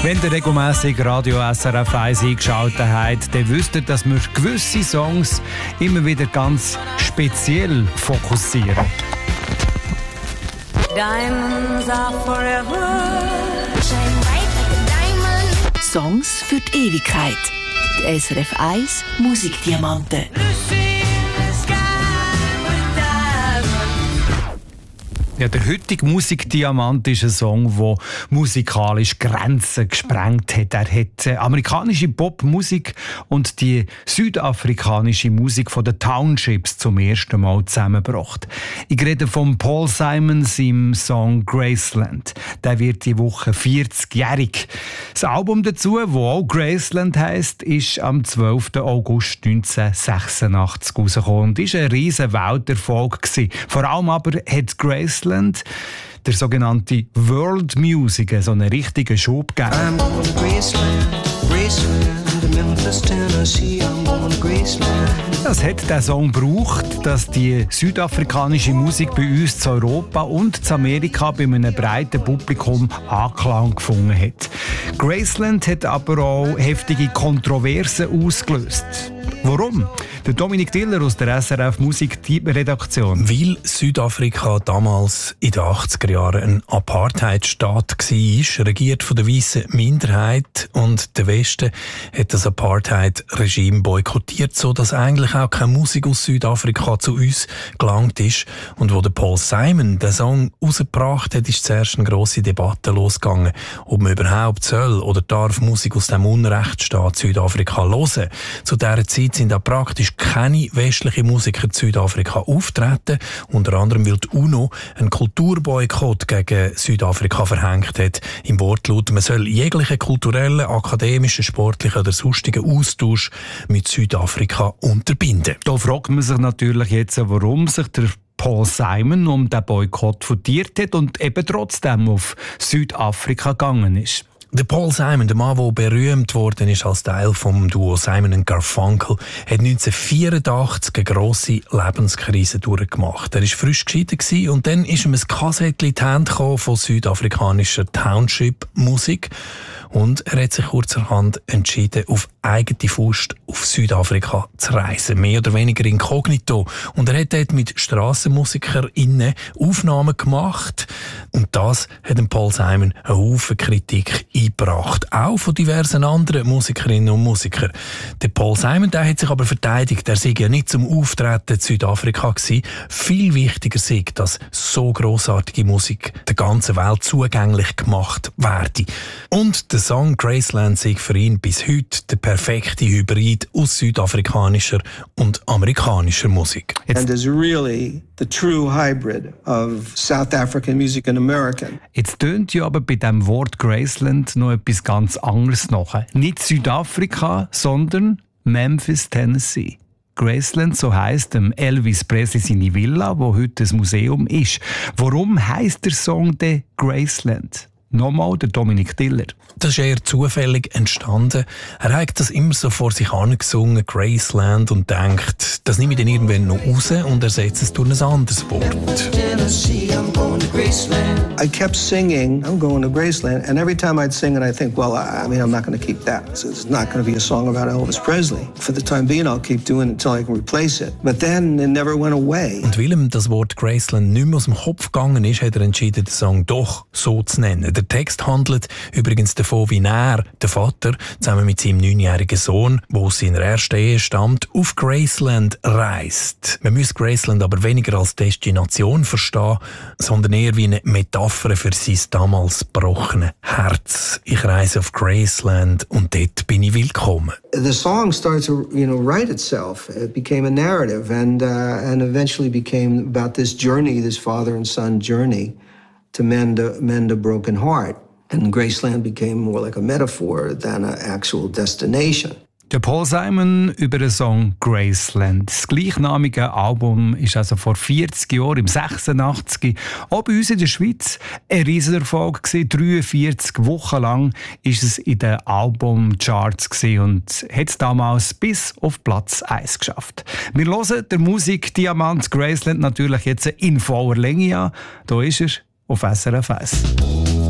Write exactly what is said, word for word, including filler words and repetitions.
Wenn ihr regelmässig Radio S R F eins eingeschaltet habt, dann wisst ihr, dass wir gewisse Songs immer wieder ganz speziell fokussieren. Diamonds are forever. Shine bright like a diamond. Songs für die Ewigkeit. Die S R F eins Musikdiamanten. Ja, der heutige Musikdiamant ist ein Song, der musikalisch Grenzen gesprengt hat. Er hat äh, amerikanische Popmusik und die südafrikanische Musik von den Townships zum ersten Mal zusammengebracht. Ich rede von Paul Simon, seinem Song Graceland. Der wird die Woche vierzigjährig. Das Album dazu, das auch Graceland heisst, ist am zwölften August neunzehnhundertsechsundachtzig rausgekommen und war ein riesen Welterfolg gewesen. Vor allem aber hat Graceland der sogenannte World Music so einen richtigen Schub gegeben. I'm going to Graceland, Graceland, Memphis, Tennessee, I'm going to Graceland. Das hat der Song gebraucht, dass die südafrikanische Musik bei uns zu Europa und zu Amerika bei einem breiten Publikum Anklang gefunden hat. Graceland hat aber auch heftige Kontroversen ausgelöst. Warum? Der Dominik Diller aus der S R F Musik-Redaktion. Weil Südafrika damals in den achtziger Jahren ein Apartheidstaat war, regiert von der weißen Minderheit, und der Westen hat das Apartheid-Regime boykottiert, sodass eigentlich auch keine Musik aus Südafrika zu uns gelangt ist. Und wo der Paul Simon den Song rausgebracht hat, ist zuerst eine grosse Debatte losgegangen, ob man überhaupt soll oder darf Musik aus dem Unrechtsstaat Südafrika hören. Zu dieser Zeit sind auch praktisch keine westlichen Musiker in Südafrika auftreten, unter anderem weil die UNO einen Kulturboykott gegen Südafrika verhängt hat. Im Wortlaut, man soll jeglichen kulturellen, akademischen, sportlichen oder sonstigen Austausch mit Südafrika unterbinden. Da fragt man sich natürlich jetzt, warum sich der Paul Simon um den Boykott fundiert hat und eben trotzdem auf Südafrika gegangen ist. Der Paul Simon, der Mann, der berühmt worden ist als Teil vom Duo Simon and Garfunkel, hat neunzehnhundertvierundachtzig eine grosse Lebenskrise durchgemacht. Er war frisch geschieden und dann ist ihm ein Kassettchen in die Hände gekommen von südafrikanischer Township-Musik. Und er hat sich kurzerhand entschieden, auf eigene Faust auf Südafrika zu reisen. Mehr oder weniger inkognito. Und er hat dort mit StrassenmusikerInnen Aufnahmen gemacht. Und das hat dem Paul Simon einen Haufen Kritik eingebracht. Auch von diversen anderen Musikerinnen und Musikern. Der Paul Simon, der hat sich aber verteidigt. Er sei ja nicht zum Auftreten in Südafrika gewesen. Viel wichtiger sei, dass so grossartige Musik der ganzen Welt zugänglich gemacht werde. Und der Song Graceland sei für ihn bis heute der perfekte Hybrid aus südafrikanischer und amerikanischer Musik. And is really the true hybrid of South African music and American. Jetzt tönt ja aber bei dem Wort Graceland noch etwas ganz anderes nach. Nicht Südafrika, sondern Memphis, Tennessee. Graceland, so heisst dem Elvis Presley seine Villa, wo heute ein Museum ist. Warum heisst der Song denn Graceland? Nochmal der Dominik Diller. Das ist eher zufällig entstanden. Er hat das immer so vor sich angesungen, Graceland, und denkt, das nehme ich dann irgendwann noch raus und ersetze es durch ein anderes Wort. I kept singing, I'm going to Graceland, and every time I'd sing it, I think, well, I mean, I'm not going to keep that. So it's not going to be a song about Elvis Presley. For the time being, I'll keep doing it until I can replace it. But then it never went away. Und weil ihm das Wort Graceland nicht mehr aus dem Kopf gegangen ist, hat er entschieden, den Song doch so zu nennen. Der Text handelt übrigens davon, wie er, der Vater, zusammen mit seinem neunjährigen Sohn, der aus seiner ersten Ehe stammt, auf Graceland reist. Man muss Graceland aber weniger als Destination verstehen, sondern eher wie eine Metapher für sein damals gebrochene Herz. Ich reise auf Graceland und dort bin ich willkommen. The song starts to, you know, write itself. It became a narrative, and uh, and eventually became about this journey, this father and son journey to mend a, mend a broken heart. And Graceland became more like a metaphor than an actual destination. Der Paul Simon über den Song Graceland. Das gleichnamige Album ist also vor vierzig Jahren, im sechsundachtzig, auch bei uns in der Schweiz ein Riesenerfolg gewesen. dreiundvierzig Wochen lang ist es in den Albumcharts gewesen und hat es damals bis auf Platz eins geschafft. Wir hören den Musikdiamant Graceland natürlich jetzt in voller Länge an. Da ist er auf S R F eins.